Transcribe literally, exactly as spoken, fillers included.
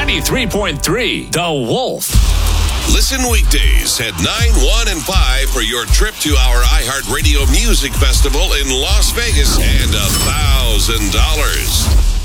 ninety-three point three The Wolf. Listen weekdays at nine, one, and five for your trip to our iHeartRadio Music Festival in Las Vegas and a thousand dollars.